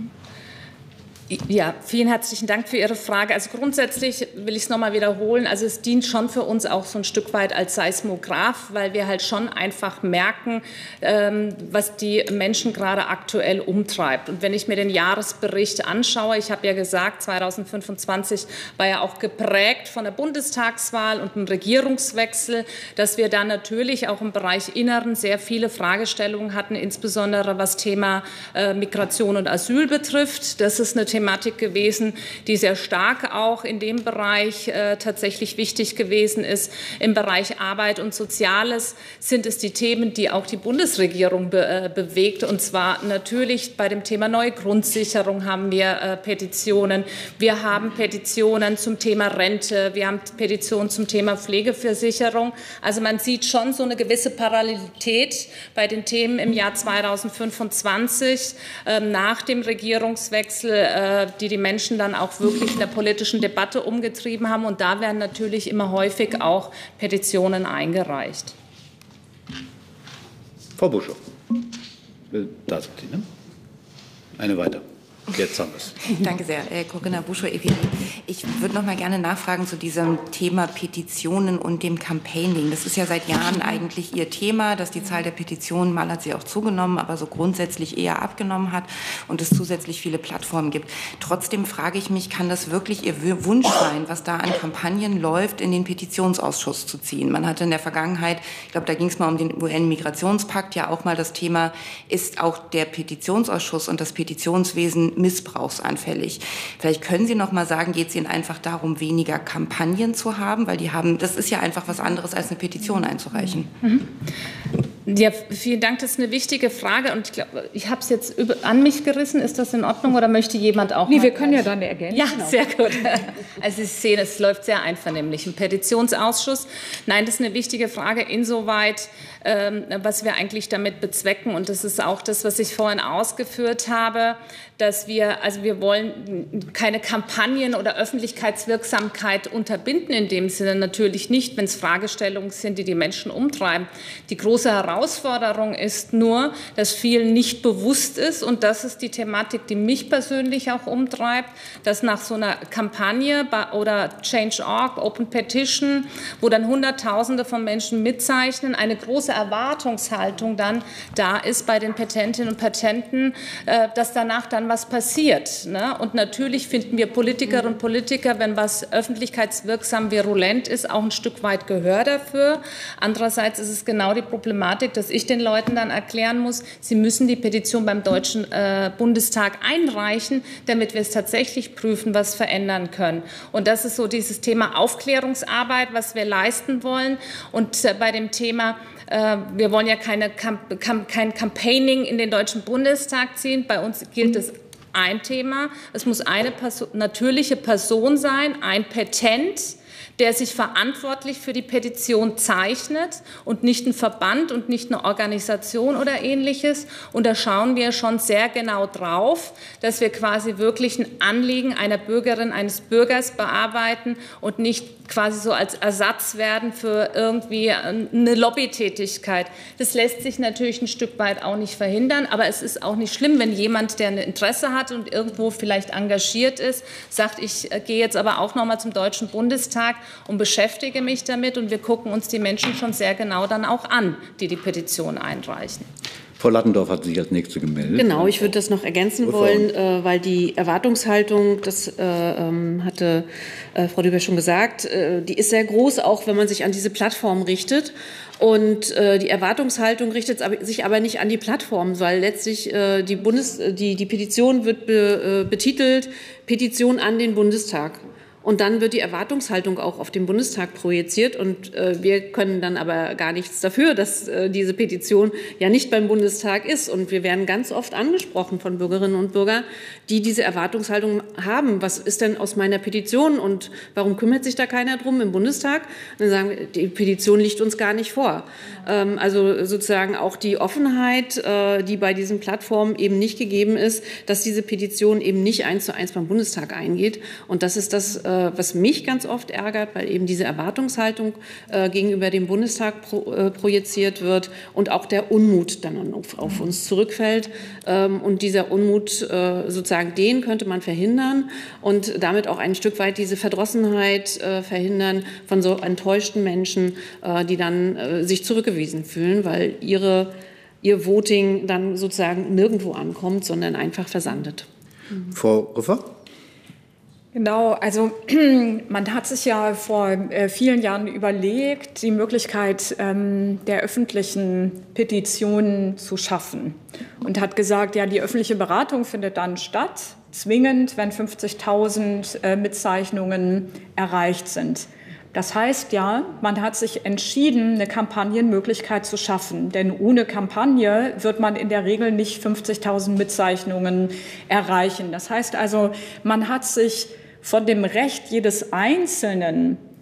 Ja, vielen herzlichen Dank für Ihre Frage. Also grundsätzlich will ich es noch mal wiederholen. Also es dient schon für uns auch so ein Stück weit als Seismograph, weil wir halt schon einfach merken, was die Menschen gerade aktuell umtreibt. Und wenn ich mir den Jahresbericht anschaue, ich habe ja gesagt, 2025 war ja auch geprägt von der Bundestagswahl und einem Regierungswechsel, dass wir dann natürlich auch im Bereich Inneren sehr viele Fragestellungen hatten, insbesondere was Thema Migration und Asyl betrifft. Das ist eine Thematik gewesen, die sehr stark auch in dem Bereich tatsächlich wichtig gewesen ist. Im Bereich Arbeit und Soziales sind es die Themen, die auch die Bundesregierung bewegt. Und zwar natürlich bei dem Thema neue Grundsicherung haben wir Petitionen. Wir haben Petitionen zum Thema Rente. Wir haben Petitionen zum Thema Pflegeversicherung. Also man sieht schon so eine gewisse Parallelität bei den Themen im Jahr 2025 nach dem Regierungswechsel die Menschen dann auch wirklich in der politischen Debatte umgetrieben haben. Und da werden natürlich immer häufig auch Petitionen eingereicht. Frau Buschow, da sind Sie, ne? Eine weiter. Jetzt haben wir es. Danke sehr, Corinna Buschow, EPD. Ich würde noch mal gerne nachfragen zu diesem Thema Petitionen und dem Campaigning. Das ist ja seit Jahren eigentlich Ihr Thema, dass die Zahl der Petitionen, mal hat sie auch zugenommen, aber so grundsätzlich eher abgenommen hat und es zusätzlich viele Plattformen gibt. Trotzdem frage ich mich, kann das wirklich Ihr Wunsch sein, was da an Kampagnen läuft, in den Petitionsausschuss zu ziehen? Man hatte in der Vergangenheit, ich glaube, da ging es mal um den UN-Migrationspakt, ja auch mal das Thema, ist auch der Petitionsausschuss und das Petitionswesen missbrauchsanfällig. Vielleicht können Sie noch mal sagen, geht es Ihnen einfach darum, weniger Kampagnen zu haben? Weil das ist ja einfach was anderes, als eine Petition einzureichen. Ja, vielen Dank, das ist eine wichtige Frage und ich glaube, ich habe es jetzt an mich gerissen. Ist das in Ordnung oder möchte jemand auch? Nee, wir können ja dann ergänzen. Ja, sehr gut. Also Sie sehen, es läuft sehr einvernehmlich. Ein Petitionsausschuss, nein, das ist eine wichtige Frage, insoweit, was wir eigentlich damit bezwecken und das ist auch das, was ich vorhin ausgeführt habe, dass wir wollen keine Kampagnen oder Öffentlichkeitswirksamkeit unterbinden in dem Sinne, natürlich nicht, wenn es Fragestellungen sind, die Menschen umtreiben. Die große Herausforderung ist nur, dass vielen nicht bewusst ist und das ist die Thematik, die mich persönlich auch umtreibt, dass nach so einer Kampagne oder Change.org, Open Petition, wo dann Hunderttausende von Menschen mitzeichnen, eine große Erwartungshaltung dann da ist bei den Petentinnen und Petenten, dass danach dann was passiert. Ne? Und natürlich finden wir Politikerinnen und Politiker, wenn was öffentlichkeitswirksam virulent ist, auch ein Stück weit Gehör dafür. Andererseits ist es genau die Problematik, dass ich den Leuten dann erklären muss, sie müssen die Petition beim Deutschen Bundestag einreichen, damit wir es tatsächlich prüfen, was verändern können. Und das ist so dieses Thema Aufklärungsarbeit, was wir leisten wollen. Und bei dem Thema wir wollen ja kein Campaigning in den Deutschen Bundestag ziehen. Bei uns gilt es ein Thema. Es muss eine natürliche Person sein, ein Petent, der sich verantwortlich für die Petition zeichnet und nicht ein Verband und nicht eine Organisation oder Ähnliches. Und da schauen wir schon sehr genau drauf, dass wir quasi wirklich ein Anliegen einer Bürgerin, eines Bürgers bearbeiten und nicht quasi so als Ersatz werden für irgendwie eine Lobbytätigkeit. Das lässt sich natürlich ein Stück weit auch nicht verhindern, aber es ist auch nicht schlimm, wenn jemand, der ein Interesse hat und irgendwo vielleicht engagiert ist, sagt, ich gehe jetzt aber auch noch mal zum Deutschen Bundestag und beschäftige mich damit und wir gucken uns die Menschen schon sehr genau dann auch an, die die Petition einreichen. Frau Lattendorf hat sich als Nächste gemeldet. Genau, ich würde das noch ergänzen wollen, weil die Erwartungshaltung, das hatte Frau Düber schon gesagt, die ist sehr groß, auch wenn man sich an diese Plattform richtet. Und die Erwartungshaltung richtet sich aber nicht an die Plattform, weil letztlich die Petition wird betitelt, Petition an den Bundestag. Und dann wird die Erwartungshaltung auch auf den Bundestag projiziert. Und wir können dann aber gar nichts dafür, dass diese Petition ja nicht beim Bundestag ist. Und wir werden ganz oft angesprochen von Bürgerinnen und Bürgern, die diese Erwartungshaltung haben. Was ist denn aus meiner Petition und warum kümmert sich da keiner drum im Bundestag? Und dann sagen wir, die Petition liegt uns gar nicht vor. Also sozusagen auch die Offenheit, die bei diesen Plattformen eben nicht gegeben ist, dass diese Petition eben nicht 1:1 beim Bundestag eingeht. Und das ist das, was mich ganz oft ärgert, weil eben diese Erwartungshaltung gegenüber dem Bundestag projiziert wird und auch der Unmut dann auf uns zurückfällt. Und dieser Unmut, sozusagen, den könnte man verhindern und damit auch ein Stück weit diese Verdrossenheit verhindern von so enttäuschten Menschen, die dann sich zurückgewiesen fühlen, weil ihr Voting dann sozusagen nirgendwo ankommt, sondern einfach versandet. Frau Rüffer? Genau, also man hat sich ja vor vielen Jahren überlegt, die Möglichkeit der öffentlichen Petitionen zu schaffen und hat gesagt, ja, die öffentliche Beratung findet dann statt, zwingend, wenn 50.000 Mitzeichnungen erreicht sind. Das heißt ja, man hat sich entschieden, eine Kampagnenmöglichkeit zu schaffen. Denn ohne Kampagne wird man in der Regel nicht 50.000 Mitzeichnungen erreichen. Das heißt also, man hat sich von dem Recht jedes Einzelnen,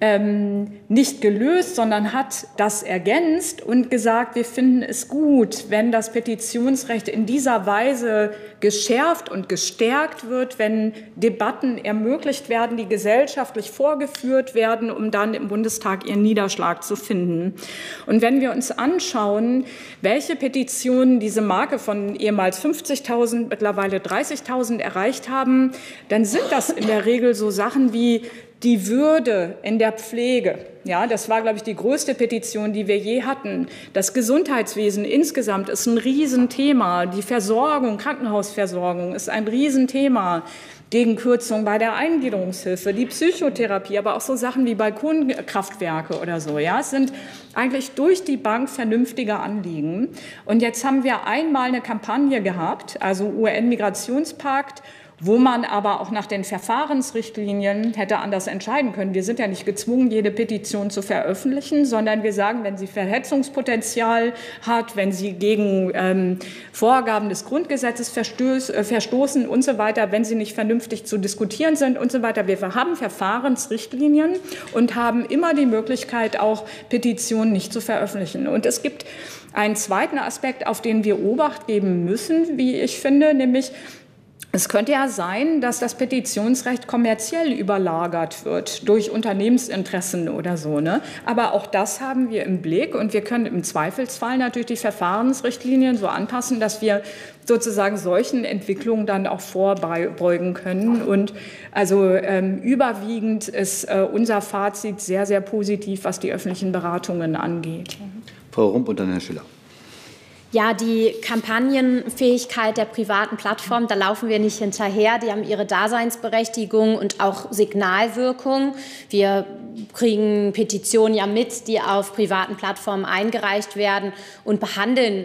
nicht gelöst, sondern hat das ergänzt und gesagt, wir finden es gut, wenn das Petitionsrecht in dieser Weise geschärft und gestärkt wird, wenn Debatten ermöglicht werden, die gesellschaftlich vorgeführt werden, um dann im Bundestag ihren Niederschlag zu finden. Und wenn wir uns anschauen, welche Petitionen diese Marke von ehemals 50.000, mittlerweile 30.000 erreicht haben, dann sind das in der Regel so Sachen wie die Würde in der Pflege. Ja, das war, glaube ich, die größte Petition, die wir je hatten. Das Gesundheitswesen insgesamt ist ein Riesenthema. Die Versorgung, Krankenhausversorgung ist ein Riesenthema. Gegenkürzung bei der Eingliederungshilfe, die Psychotherapie, aber auch so Sachen wie Balkonkraftwerke oder so. Ja, es sind eigentlich durch die Bank vernünftige Anliegen. Und jetzt haben wir einmal eine Kampagne gehabt, also UN-Migrationspakt, wo man aber auch nach den Verfahrensrichtlinien hätte anders entscheiden können. Wir sind ja nicht gezwungen, jede Petition zu veröffentlichen, sondern wir sagen, wenn sie Verhetzungspotenzial hat, wenn sie gegen Vorgaben des Grundgesetzes verstoßen und so weiter, wenn sie nicht vernünftig zu diskutieren sind und so weiter. Wir haben Verfahrensrichtlinien und haben immer die Möglichkeit, auch Petitionen nicht zu veröffentlichen. Und es gibt einen zweiten Aspekt, auf den wir Obacht geben müssen, wie ich finde, nämlich es könnte ja sein, dass das Petitionsrecht kommerziell überlagert wird durch Unternehmensinteressen oder so, ne? Aber auch das haben wir im Blick und wir können im Zweifelsfall natürlich die Verfahrensrichtlinien so anpassen, dass wir sozusagen solchen Entwicklungen dann auch vorbeugen können. Und also überwiegend ist unser Fazit sehr, sehr positiv, was die öffentlichen Beratungen angeht. Frau Rump und dann Herr Schiller. Ja, die Kampagnenfähigkeit der privaten Plattformen, da laufen wir nicht hinterher. Die haben ihre Daseinsberechtigung und auch Signalwirkung. Wir kriegen Petitionen ja mit, die auf privaten Plattformen eingereicht werden und behandeln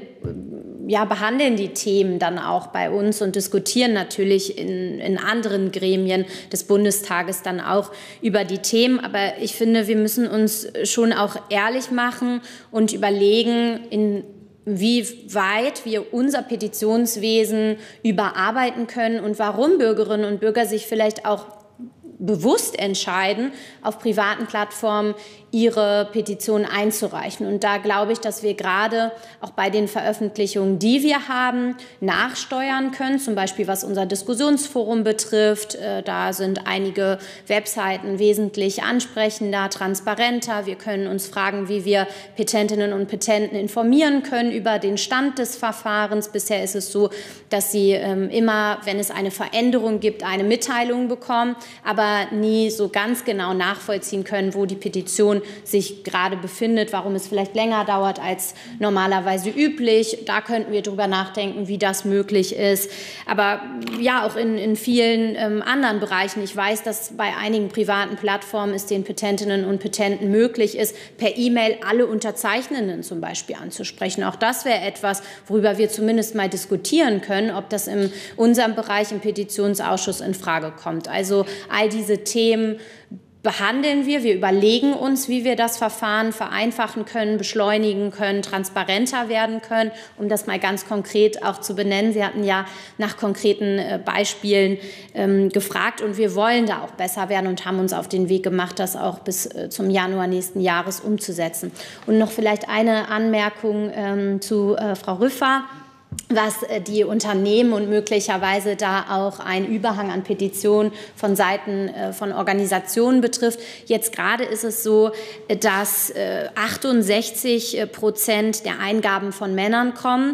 die Themen dann auch bei uns und diskutieren natürlich in anderen Gremien des Bundestages dann auch über die Themen. Aber ich finde, wir müssen uns schon auch ehrlich machen und überlegen, wie weit wir unser Petitionswesen überarbeiten können und warum Bürgerinnen und Bürger sich vielleicht auch bewusst entscheiden, auf privaten Plattformen ihre Petition einzureichen. Und da glaube ich, dass wir gerade auch bei den Veröffentlichungen, die wir haben, nachsteuern können, zum Beispiel was unser Diskussionsforum betrifft. Da sind einige Webseiten wesentlich ansprechender, transparenter. Wir können uns fragen, wie wir Petentinnen und Petenten informieren können über den Stand des Verfahrens. Bisher ist es so, dass sie immer, wenn es eine Veränderung gibt, eine Mitteilung bekommen, aber nie so ganz genau nachvollziehen können, wo die Petition sich gerade befindet, warum es vielleicht länger dauert als normalerweise üblich. Da könnten wir drüber nachdenken, wie das möglich ist. Aber ja, auch in vielen anderen Bereichen. Ich weiß, dass bei einigen privaten Plattformen es den Petentinnen und Petenten möglich ist, per E-Mail alle Unterzeichnenden zum Beispiel anzusprechen. Auch das wäre etwas, worüber wir zumindest mal diskutieren können, ob das in unserem Bereich im Petitionsausschuss in Frage kommt. Also all diese Themen behandeln wir. Wir überlegen uns, wie wir das Verfahren vereinfachen können, beschleunigen können, transparenter werden können, um das mal ganz konkret auch zu benennen. Sie hatten ja nach konkreten Beispielen gefragt und wir wollen da auch besser werden und haben uns auf den Weg gemacht, das auch bis zum Januar nächsten Jahres umzusetzen. Und noch vielleicht eine Anmerkung zu Frau Rüffer, was die Unternehmen und möglicherweise da auch ein Überhang an Petitionen von Seiten von Organisationen betrifft. Jetzt gerade ist es so, dass 68% der Eingaben von Männern kommen,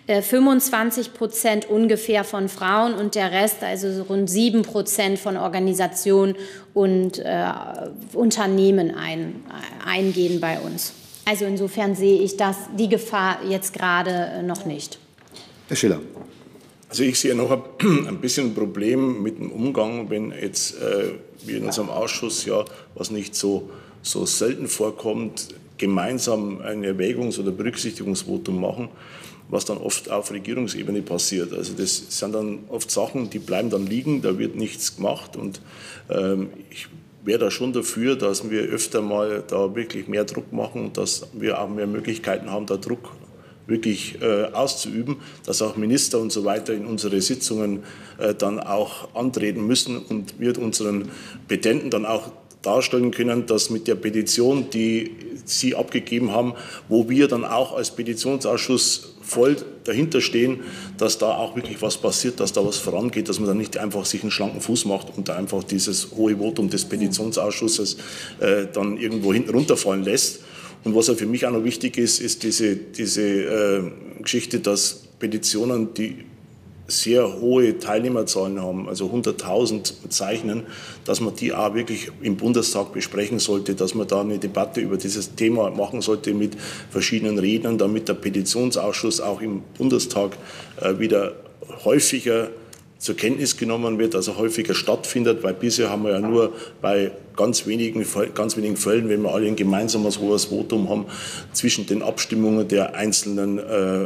25% ungefähr von Frauen und der Rest, also so rund 7% von Organisationen und Unternehmen eingehen bei uns. Also insofern sehe ich die Gefahr jetzt gerade noch nicht. Herr Schiller. Also ich sehe noch ein bisschen ein Problem mit dem Umgang, wenn jetzt wir in unserem Ausschuss, ja, was nicht so selten vorkommt, gemeinsam ein Erwägungs- oder Berücksichtigungsvotum machen, was dann oft auf Regierungsebene passiert. Also das sind dann oft Sachen, die bleiben dann liegen, da wird nichts gemacht und ich wäre da schon dafür, dass wir öfter mal da wirklich mehr Druck machen und dass wir auch mehr Möglichkeiten haben, da Druck wirklich auszuüben, dass auch Minister und so weiter in unsere Sitzungen dann auch antreten müssen und wir unseren Petenten dann auch darstellen können, dass mit der Petition, die Sie abgegeben haben, wo wir dann auch als Petitionsausschuss voll dahinter stehen, dass da auch wirklich was passiert, dass da was vorangeht, dass man dann nicht einfach sich einen schlanken Fuß macht und da einfach dieses hohe Votum des Petitionsausschusses dann irgendwo hinten runterfallen lässt. Und was für mich auch noch wichtig ist, ist diese Geschichte, dass Petitionen, die sehr hohe Teilnehmerzahlen haben, also 100.000 Zeichnen, dass man die auch wirklich im Bundestag besprechen sollte, dass man da eine Debatte über dieses Thema machen sollte mit verschiedenen Rednern, damit der Petitionsausschuss auch im Bundestag wieder häufiger zur Kenntnis genommen wird, also häufiger stattfindet, weil bisher haben wir ja nur bei ganz wenigen Fällen, wenn wir alle ein gemeinsames hohes Votum haben, zwischen den Abstimmungen der einzelnen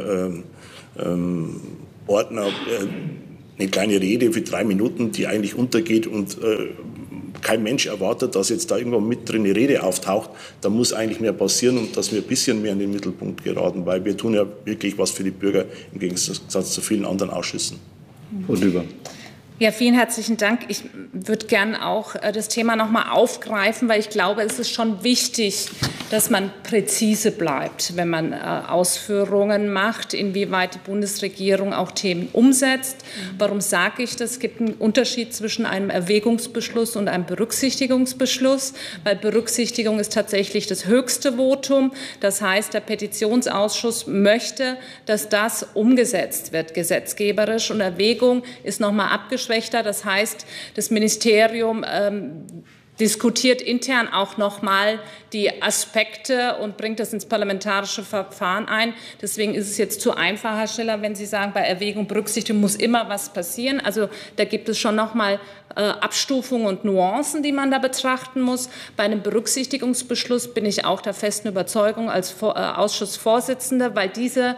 Ordner eine kleine Rede für 3 Minuten, die eigentlich untergeht und kein Mensch erwartet, dass jetzt da irgendwann mit drin eine Rede auftaucht. Da muss eigentlich mehr passieren und dass wir ein bisschen mehr in den Mittelpunkt geraten, weil wir tun ja wirklich was für die Bürger im Gegensatz zu vielen anderen Ausschüssen. Und über. Ja, vielen herzlichen Dank. Ich würde gerne auch das Thema noch mal aufgreifen, weil ich glaube, es ist schon wichtig, dass man präzise bleibt, wenn man Ausführungen macht, inwieweit die Bundesregierung auch Themen umsetzt. Warum sage ich das? Es gibt einen Unterschied zwischen einem Erwägungsbeschluss und einem Berücksichtigungsbeschluss, weil Berücksichtigung ist tatsächlich das höchste Votum. Das heißt, der Petitionsausschuss möchte, dass das umgesetzt wird, gesetzgeberisch. Und Erwägung ist noch mal abgeschwächter. Das heißt, das Ministerium diskutiert intern auch noch mal die Aspekte und bringt das ins parlamentarische Verfahren ein. Deswegen ist es jetzt zu einfach, Herr Schiller, wenn Sie sagen, bei Erwägung, Berücksichtigung muss immer was passieren. Also da gibt es schon noch mal Abstufungen und Nuancen, die man da betrachten muss. Bei einem Berücksichtigungsbeschluss bin ich auch der festen Überzeugung als Ausschussvorsitzende, weil diese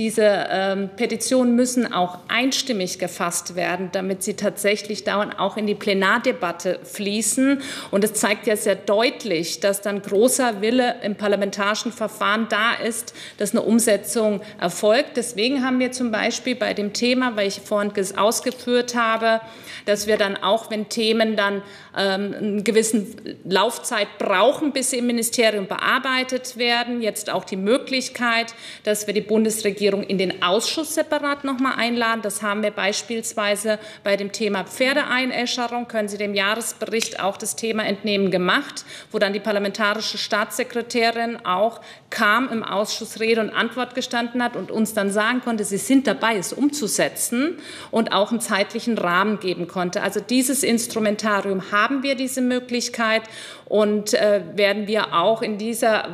Petitionen müssen auch einstimmig gefasst werden, damit sie tatsächlich dauernd auch in die Plenardebatte fließen. Und es zeigt ja sehr deutlich, dass dann großer Wille im parlamentarischen Verfahren da ist, dass eine Umsetzung erfolgt. Deswegen haben wir zum Beispiel bei dem Thema, weil ich vorhin ausgeführt habe, dass wir dann auch, wenn Themen dann eine gewisse Laufzeit brauchen, bis sie im Ministerium bearbeitet werden, jetzt auch die Möglichkeit, dass wir die Bundesregierung in den Ausschuss separat noch mal einladen. Das haben wir beispielsweise bei dem Thema Pferdeeinäscherung, können Sie dem Jahresbericht auch das Thema entnehmen, gemacht, wo dann die parlamentarische Staatssekretärin auch kam, im Ausschuss Rede und Antwort gestanden hat und uns dann sagen konnte, sie sind dabei, es umzusetzen und auch einen zeitlichen Rahmen geben konnte. Also dieses Instrumentarium haben wir, diese Möglichkeit, und werden wir auch in dieser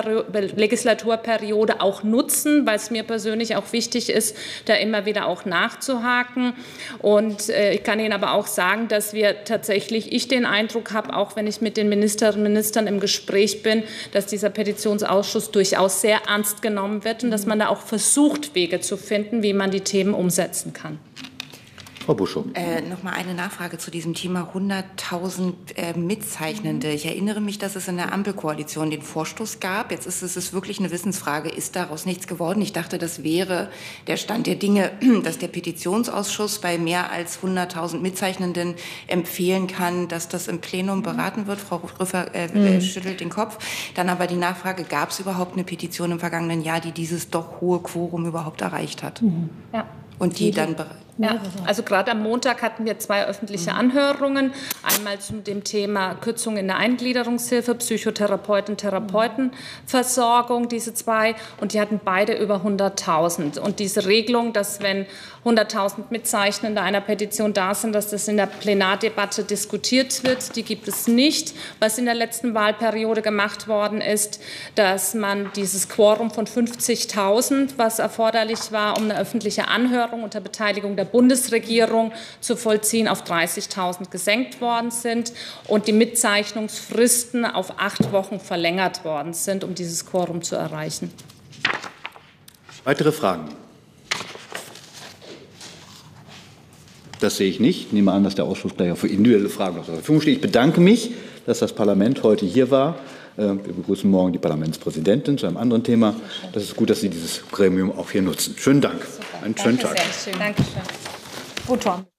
Legislaturperiode auch nutzen, weil es mir persönlich auch wichtig ist, da immer wieder auch nachzuhaken. Und ich kann Ihnen aber auch sagen, dass wir tatsächlich, ich den Eindruck habe, auch wenn ich mit den Ministerinnen und Ministern im Gespräch bin, dass dieser Petitionsausschuss durchaus sehr ernst genommen wird und dass man da auch versucht, Wege zu finden, wie man die Themen umsetzen kann. Frau Buschow. Noch mal eine Nachfrage zu diesem Thema 100.000 Mitzeichnende. Ich erinnere mich, dass es in der Ampelkoalition den Vorstoß gab. Jetzt ist es wirklich eine Wissensfrage. Ist daraus nichts geworden? Ich dachte, das wäre der Stand der Dinge, dass der Petitionsausschuss bei mehr als 100.000 Mitzeichnenden empfehlen kann, dass das im Plenum beraten wird. Frau Rüffer schüttelt den Kopf. Dann aber die Nachfrage, gab es überhaupt eine Petition im vergangenen Jahr, die dieses doch hohe Quorum überhaupt erreicht hat? Ja. Und die dann... Ja, also gerade am Montag hatten wir 2 öffentliche Anhörungen. Einmal zu dem Thema Kürzung in der Eingliederungshilfe, Psychotherapeuten, Therapeutenversorgung, diese 2. Und die hatten beide über 100.000. Und diese Regelung, dass wenn 100.000 Mitzeichnende einer Petition da sind, dass das in der Plenardebatte diskutiert wird, die gibt es nicht. Was in der letzten Wahlperiode gemacht worden ist, dass man dieses Quorum von 50.000, was erforderlich war, um eine öffentliche Anhörung unter Beteiligung der Bundesregierung zu vollziehen, auf 30.000 gesenkt worden sind und die Mitzeichnungsfristen auf 8 Wochen verlängert worden sind, um dieses Quorum zu erreichen. Weitere Fragen? Das sehe ich nicht. Ich nehme an, dass der Ausschuss gleich auch für individuelle Fragen noch zur Verfügung steht. Ich bedanke mich, dass das Parlament heute hier war. Wir begrüßen morgen die Parlamentspräsidentin zu einem anderen Thema. Das ist gut, dass Sie dieses Gremium auch hier nutzen. Schönen Dank. Einen schönen Tag. Danke sehr. Dankeschön. Gut, Tom.